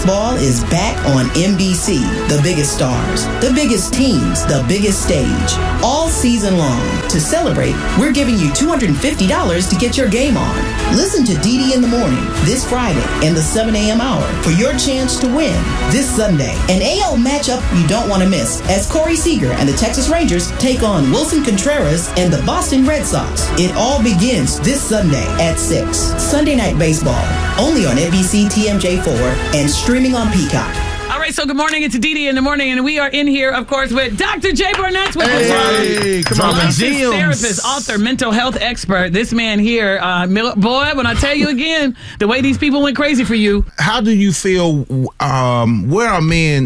Baseball is back on NBC. The biggest stars, the biggest teams, the biggest stage. All season long. To celebrate, we're giving you $250 to get your game on. Listen to DD in the Morning this Friday in the 7 a.m. hour for your chance to win this Sunday. An AL matchup you don't want to miss as Corey Seager and the Texas Rangers take on Wilson Contreras and the Boston Red Sox. It all begins this Sunday at 6. Sunday Night Baseball, only on NBC TMJ4 and streaming on Peacock. All right, so good morning. It's DD in the Morning, and we are in here, of course, with Dr. Jay Burnett with us. Hey, come on, therapist, author, mental health expert. This man here, boy, when I tell you again, the way these people went crazy for you. How do you feel? Where are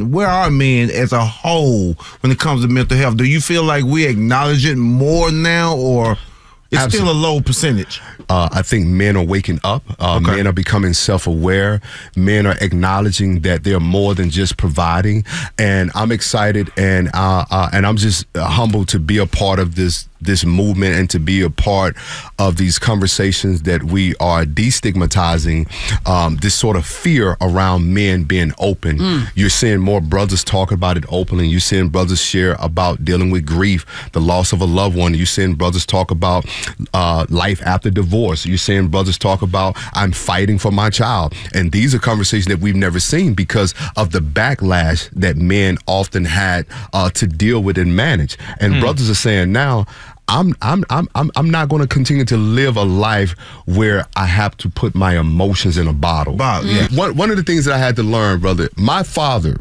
men as a whole when it comes to mental health? Do you feel like we acknowledge it more now, or it's still a low percentage? I think men are waking up. Men are becoming self-aware. Men are acknowledging that they're more than just providing. And I'm excited, and I'm just humbled to be a part of this movement and to be a part of these conversations that we are destigmatizing this sort of fear around men being open. You're seeing more brothers talk about it openly. You're seeing brothers share about dealing with grief, the loss of a loved one. You're seeing brothers talk about life after divorce. You're seeing brothers talk about, I'm fighting for my child. And these are conversations that we've never seen because of the backlash that men often had to deal with and manage. And brothers are saying now, I'm not going to continue to live a life where I have to put my emotions in a bottle. One of the things that I had to learn, brother, my father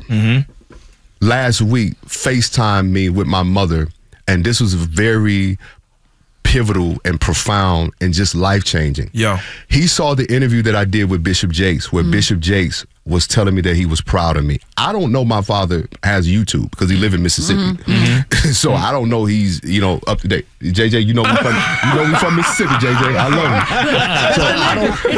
last week FaceTimed me with my mother, and this was very pivotal and profound and just life-changing. He saw the interview that I did with Bishop Jakes, where Bishop Jakes was telling me that he was proud of me. I don't know my father has YouTube because he live in Mississippi. So I don't know he's, up to date. JJ, you know we from Mississippi, JJ. I love him.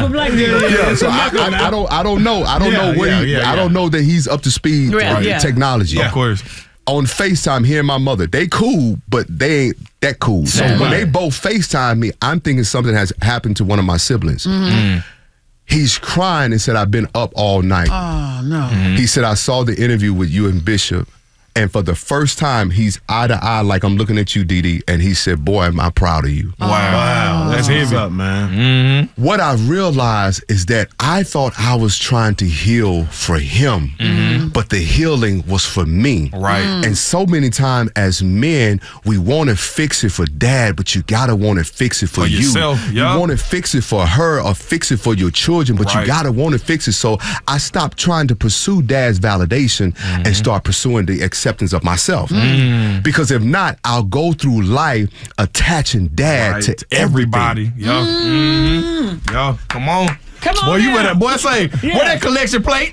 So I don't know. I don't know that he's up to speed with technology. Of course. On FaceTime, hearing my mother, they cool, but they ain't that cool. So when they both FaceTime me, I'm thinking something has happened to one of my siblings. He's crying and said, I've been up all night. Oh, no. He said, I saw the interview with you and Bishop, and for the first time, he's eye to eye like I'm looking at you, Didi, and he said, boy, am I proud of you. Wow. That's heavy. What's up, man? What I realized is that I thought I was trying to heal for him, but the healing was for me. And so many times as men, we want to fix it for dad, but you got to want to fix it for you. Yourself, You want to fix it for her or fix it for your children, but you got to want to fix it. So I stopped trying to pursue dad's validation and start pursuing the acceptance of myself. Because if not, I'll go through life attaching dad to everybody. Yo, come on. Boy, you better, say, where that collection plate?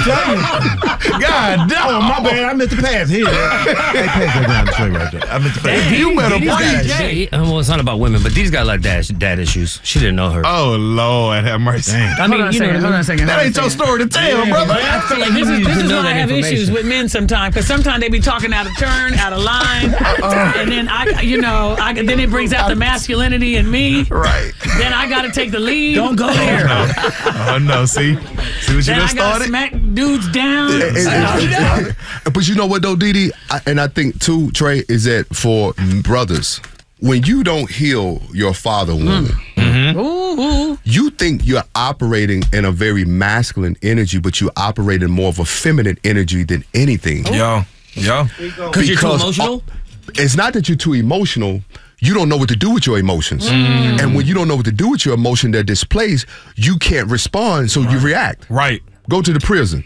God damn. Oh, my bad. I meant to pass here. Hey, pass that down the tray right there. I meant to pass. You better well, it's not about women, but these guys like dad issues. She didn't know her. Oh, Lord, have mercy. I mean, hold on a second. That ain't your story to tell, brother. I feel like this is why I have issues with men sometimes, because sometimes they be talking out of turn, out of line, and then then it brings out the masculinity in me. Right. Then I got to take the lead. Don't go there. Oh, no. See what you just started? Smack dudes down. But you know what, though, Didi? And I think, too, Trey, is that for brothers, when you don't heal your father wound, you think you're operating in a very masculine energy, but you operate in more of a feminine energy than anything. Because you're too emotional? It's not that you're too emotional. You don't know what to do with your emotions. And when you don't know what to do with your emotion, they're displaced, you can't respond, so you react. Go to the prison.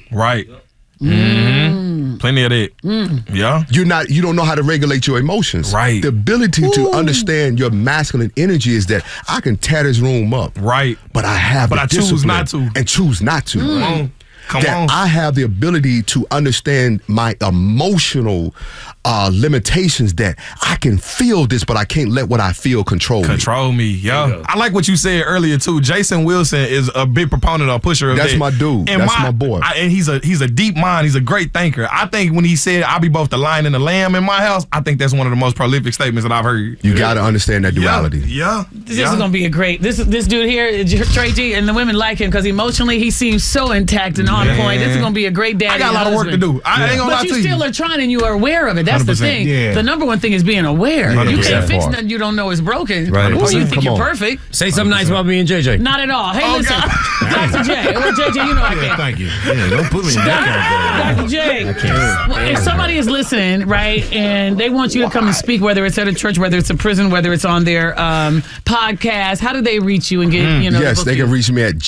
Plenty of that. You don't know how to regulate your emotions. The ability to understand your masculine energy is that I can tear this room up. But I have I choose not to. And choose not to. Come on. I have the ability to understand my emotional limitations, that I can feel this, but I can't let what I feel control me. I like what you said earlier, too. Jason Wilson is a big proponent or pusher of that. That's my dude. And that's my boy. And he's a deep mind. He's a great thinker. I think when he said, I'll be both the lion and the lamb in my house, I think that's one of the most prolific statements that I've heard. You got to understand that duality. This is going to be a great, this dude here, Trey G, and the women like him because emotionally he seems so intact and on point. This is going to be a great daddy. I got a lot of work to do. I ain't going to lie to you. But you still are trying and you are aware of it. That's the thing. Yeah. The number one thing is being aware. You can't fix part. nothing you don't know is broken. Right. Or you think Come you're on. perfect. Say something nice about me and JJ. Not at all. Hey, listen. Dr. J. Well, JJ, you know I Yeah, can't. thank you. Yeah, don't put me in that Dr. J, if somebody is listening, right, and they want you to come and speak, whether it's at a church, whether it's a prison, whether it's on their podcast, how do they reach you and get, Yes, they can reach me at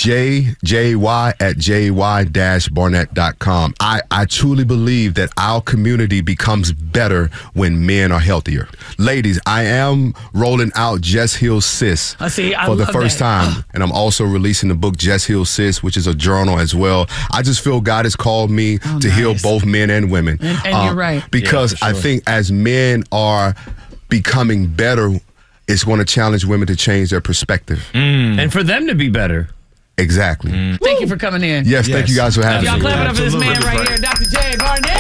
jy-barnett.com. I truly believe that our community becomes better when men are healthier. Ladies, I am rolling out Just Heal Sis for the first time, and I'm also releasing the book Just Heal Sis, which is a journal as well. I just feel God has called me to heal both men and women. And you're right. Because I think as men are becoming better, it's going to challenge women to change their perspective. And for them to be better. Exactly. Thank you for coming in. Yes, thank you guys for having Y'all me. clap it up for this man right here, Dr. J. Barnett.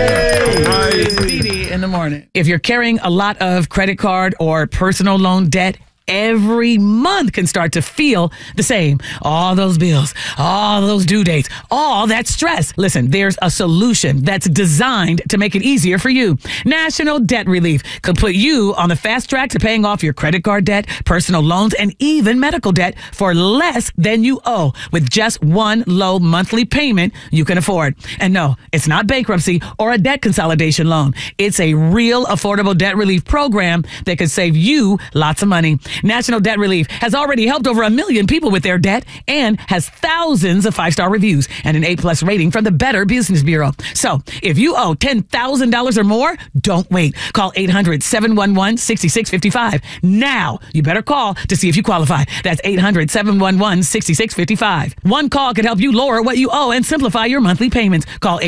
It's Didi in the morning. If you're carrying a lot of credit card or personal loan debt, every month can start to feel the same. All those bills, all those due dates, all that stress. Listen, there's a solution that's designed to make it easier for you. National Debt Relief could put you on the fast track to paying off your credit card debt, personal loans, and even medical debt for less than you owe with just one low monthly payment you can afford. And no, it's not bankruptcy or a debt consolidation loan. It's a real affordable debt relief program that could save you lots of money. National Debt Relief has already helped over 1 million people with their debt and has thousands of 5-star reviews and an A+ rating from the Better Business Bureau. So if you owe $10,000 or more, don't wait. Call 800-711-6655. Now, you better call to see if you qualify. That's 800-711-6655. One call could help you lower what you owe and simplify your monthly payments. Call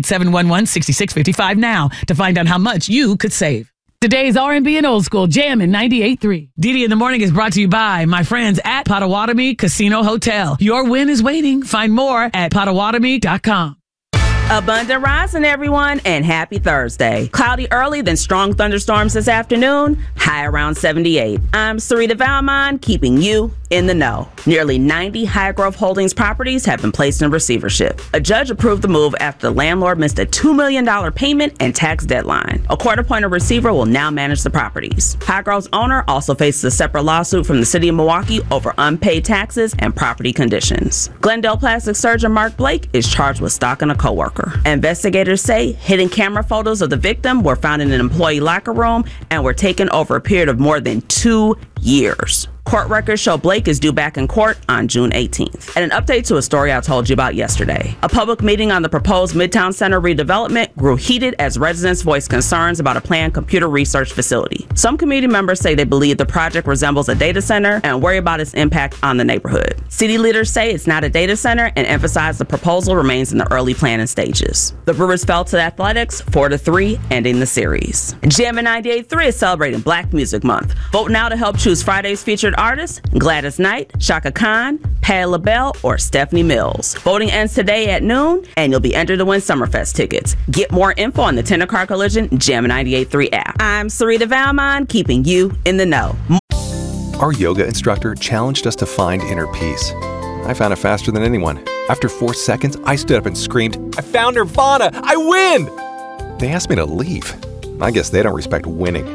800-711-6655 now to find out how much you could save. Today's R&B and old school jam in 98.3. Didi in the Morning is brought to you by my friends at Potawatomi Casino Hotel. Your win is waiting. Find more at Potawatomi.com. Abundant rising, everyone, and happy Thursday. Cloudy early, then strong thunderstorms this afternoon, high around 78. I'm Sarita Valmont, keeping you in the know. Nearly 90 Highgrove Holdings properties have been placed in receivership. A judge approved the move after the landlord missed a $2 million payment and tax deadline. A court-appointed receiver will now manage the properties. Highgrove's owner also faces a separate lawsuit from the city of Milwaukee over unpaid taxes and property conditions. Glendale plastic surgeon Mark Blake is charged with stalking a coworker. Investigators say hidden camera photos of the victim were found in an employee locker room and were taken over a period of more than 2 years. Court records show Blake is due back in court on June 18th. And an update to a story I told you about yesterday. A public meeting on the proposed Midtown Center redevelopment grew heated as residents voiced concerns about a planned computer research facility. Some community members say they believe the project resembles a data center and worry about its impact on the neighborhood. City leaders say it's not a data center and emphasize the proposal remains in the early planning stages. The Brewers fell to the Athletics 4-3, ending the series. Jammin' 98.3 is celebrating Black Music Month. Vote now to help choose Friday's featured artists: Gladys Knight, Shaka Khan, Patti LaBelle, or Stephanie Mills. Voting ends today at noon, and you'll be entered to win Summerfest tickets. Get more info on the Tender Car Collision Jammin' 98.3 app. I'm Sarita Valmont, keeping you in the know. Our yoga instructor challenged us to find inner peace. I found it faster than anyone. After 4 seconds, I stood up and screamed, "I found Nirvana! I win!" They asked me to leave. I guess they don't respect winning.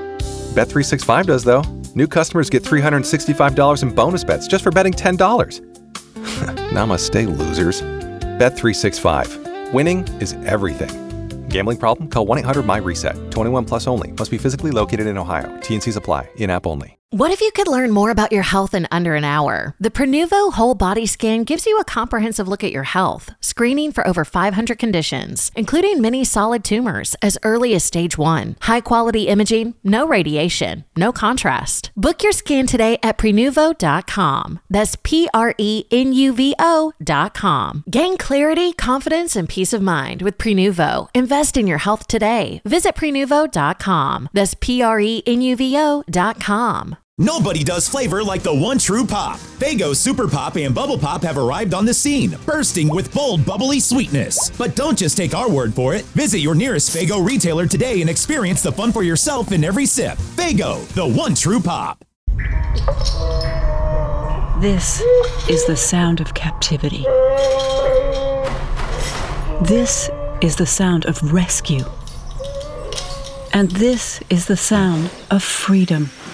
Bet365 does, though. New customers get $365 in bonus bets just for betting $10. Namaste, losers. Bet365. Winning is everything. Gambling problem? Call 1-800-MY-RESET. 21 plus only. Must be physically located in Ohio. T&Cs apply. In-app only. What if you could learn more about your health in under an hour? The Prenuvo Whole Body Scan gives you a comprehensive look at your health, screening for over 500 conditions, including many solid tumors as early as stage 1. High-quality imaging, no radiation, no contrast. Book your scan today at Prenuvo.com. That's Prenuvo.com. Gain clarity, confidence, and peace of mind with Prenuvo. Invest in your health today. Visit Prenuvo.com. That's Prenuvo.com. Nobody does flavor like the one true pop. Faygo Super Pop and Bubble Pop have arrived on the scene, bursting with bold, bubbly sweetness. But don't just take our word for it. Visit your nearest Faygo retailer today and experience the fun for yourself in every sip. Faygo, the one true pop. This is the sound of captivity. This is the sound of rescue. And this is the sound of freedom.